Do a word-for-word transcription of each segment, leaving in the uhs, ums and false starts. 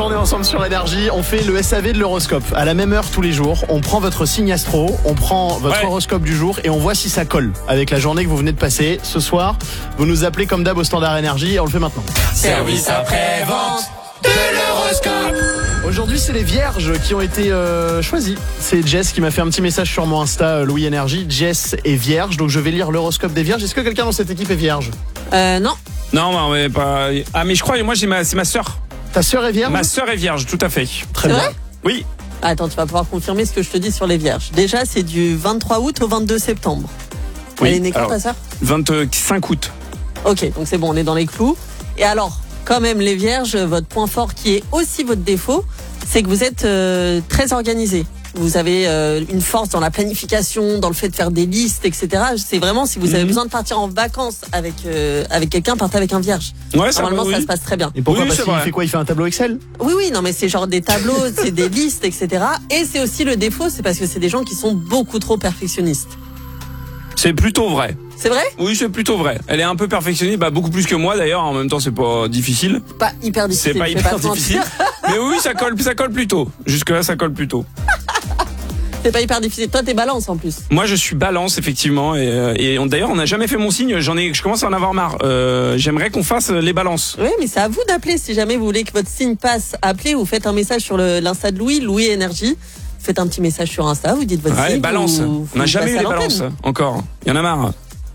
On est ensemble sur Énergie, on fait le S A V de l'horoscope à la même heure tous les jours. On prend votre signe astro, on prend votre ouais. horoscope du jour et on voit si ça colle avec la journée que vous venez de passer. Ce soir, vous nous appelez comme d'hab au standard Énergie et on le fait maintenant. Service après-vente de l'horoscope. Aujourd'hui, c'est les vierges qui ont été euh, choisis. C'est Jess qui m'a fait un petit message sur mon Insta, euh, Louis Énergie. Jess est vierge, donc je vais lire l'horoscope des vierges. Est-ce que quelqu'un dans cette équipe est vierge? Euh, non. Non, non, mais pas. Ah, mais je crois, moi, j'ai ma, c'est ma sœur. Ta sœur est vierge? Ma sœur est vierge, tout à fait. Très C'est bien. vrai? Oui. Attends, tu vas pouvoir confirmer ce que je te dis sur les vierges. Déjà, c'est du vingt-trois août au vingt-deux septembre. Oui, Elle est née quand, alors- ta sœur? vingt-cinq août. Ok, donc c'est bon, on est dans les clous. Et alors, quand même, les vierges, votre point fort qui est aussi votre défaut, c'est que vous êtes euh, très organisé. Vous avez euh, une force dans la planification, dans le fait de faire des listes, et cetera. C'est vraiment, si vous avez Mhm. besoin de partir en vacances avec euh, avec quelqu'un, partez avec un vierge. Ouais, ça Normalement, va, ça oui. se passe très bien. Et pourquoi? Oui, Parce c'est qu'il vrai. fait quoi? Il fait un tableau Excel? Oui, oui, non, mais c'est genre des tableaux, c'est des listes, et cetera. Et c'est aussi le défaut, c'est parce que c'est des gens qui sont beaucoup trop perfectionnistes. C'est plutôt vrai. C'est vrai? Oui, c'est plutôt vrai. Elle est un peu perfectionniste, bah, beaucoup plus que moi d'ailleurs. En même temps, c'est pas difficile. Pas hyper difficile. C'est pas je vais hyper te mentir. difficile. Mais oui, ça colle, ça colle plutôt. Jusque-là, ça colle plutôt. C'est pas hyper difficile. Toi, t'es balance en plus. Moi, je suis balance, effectivement. Et, euh, et on, d'ailleurs, on n'a jamais fait mon signe. J'en ai, je commence à en avoir marre. Euh, j'aimerais qu'on fasse les balances. Oui, mais c'est à vous d'appeler. Si jamais vous voulez que votre signe passe, appelez ou faites un message sur le- l'Insta de Louis, Louis Énergie. Faites un petit message sur Insta, vous dites votre Ouais, signe. balance. vous- On n'a vous jamais passez eu à les l'antenne. balances. Encore. Il y en a marre.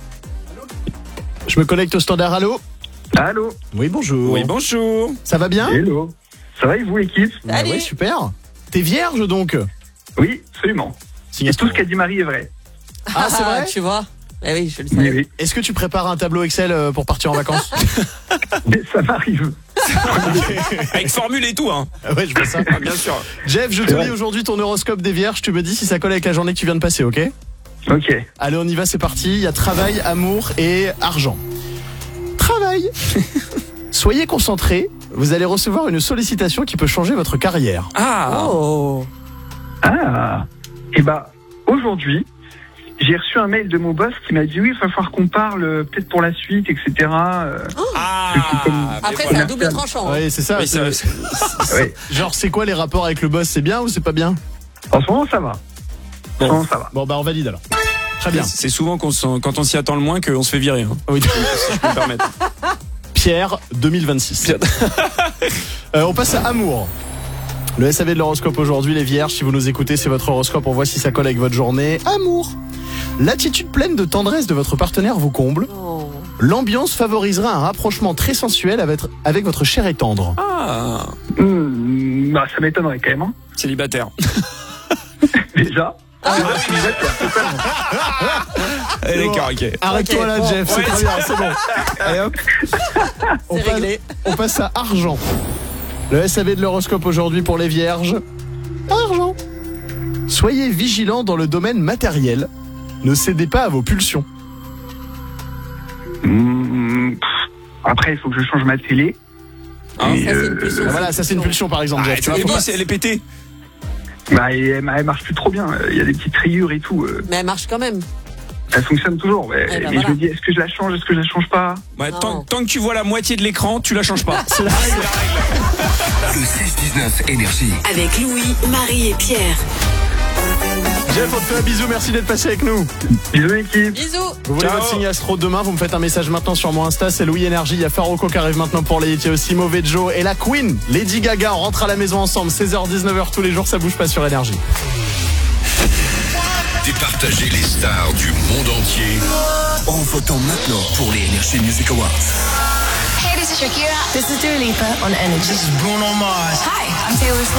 Je me connecte au standard. Allô? Allô. Oui, bonjour. Oui, bonjour. Ça va bien? Hello. Ça va et vous, l'équipe? Ah Salut. ouais, super. T'es vierge donc? Oui, absolument. Signe Et astro. tout ce qu'a dit Marie est vrai. Ah, c'est vrai? Tu vois? Eh oui, je le Oui, savais. oui. Est-ce que tu prépares un tableau Excel euh, pour partir en vacances? Mais ça m'arrive. Avec formule et tout, hein. Ah ouais, je vois ça. Ah, bien sûr. Jeff, je te C'est vrai. lis aujourd'hui ton horoscope des vierges. Tu me dis si ça colle avec la journée que tu viens de passer, ok? Ok. Allez, on y va, c'est parti. Il y a travail, amour et argent. Travail. Soyez concentrés. Vous allez recevoir une sollicitation qui peut changer votre carrière. Ah. Oh. Ah. Et bah, aujourd'hui, j'ai reçu un mail de mon boss qui m'a dit oui, il va falloir qu'on parle euh, peut-être pour la suite, et cetera. euh. Ah. Mais Après, c'est voilà. un double tranchant. hein. Ouais, c'est ça. Oui, c'est- ça- Ouais. Genre, c'est quoi les rapports avec le boss? C'est bien ou c'est pas bien? En ce moment, ça va. En ce Bon. moment, ça va. Bon, bah, on valide alors. Très bien. C'est souvent qu'on s'en- quand on s'y attend le moins qu'on se fait virer. Hein, Oui. si je peux me permettre. Pierre, deux mille vingt-six. Euh, on passe à amour. Le S A V de l'horoscope aujourd'hui, les vierges. Si vous nous écoutez, c'est votre horoscope. On voit si ça colle avec votre journée. Amour. L'attitude pleine de tendresse de votre partenaire vous comble. Oh. L'ambiance favorisera un rapprochement très sensuel avec, avec votre chair et tendre. Ah. Hmm, bah, ça m'étonnerait quand même. Hein. Célibataire. Déjà. Ah. Déjà, je suis d'accord, totalement. Eh, D'accord, ok. Arrête-toi Ok, là, bon. Jeff. C'est Ouais, très bien, c'est bon. Allez hop. On C'est passe, réglé. on passe à argent. Le S A V de l'horoscope aujourd'hui pour les vierges. Argent. Soyez vigilants dans le domaine matériel. Ne cédez pas à vos pulsions. Hmm, pff. Après, il faut que je change ma télé. Hein Et, Ça, c'est une euh, pulsion. Ah, voilà, ça c'est une pulsion par exemple, Ah, Jeff. tu Tu vois, vois, faut faut pas pas- si elle est pétée. Bah, elle, elle marche plus trop bien. Il y a des petites rayures et tout. euh. Mais elle marche quand même. Elle fonctionne toujours. Ouais. Eh ben Mais voilà. je me dis, est-ce que je la change, est-ce que je la change pas? Ouais, Non. tant, tant que tu vois la moitié de l'écran, tu la changes pas. C'est la règle. Le six dix-neuf Énergie. Avec Louis, Marie et Pierre. Jeff, on te fait un bisou, merci d'être passé avec nous. Bisous, équipe. Bisous. Vous voulez Ciao. votre signe astro demain, vous me faites un message maintenant sur mon Insta, c'est Louis Énergie. Il y a Faroko qui arrive maintenant pour les hits, il y a aussi Mauvais Joe et la Queen, Lady Gaga. On rentre à la maison ensemble, seize heures dix-neuf heures tous les jours, ça bouge pas sur Énergie. Départager les stars du monde entier en votant maintenant pour les Energy Music Awards. Hey, this is Shakira. This is Dua Lipa on Energy. Hi, I'm Taylor Swift.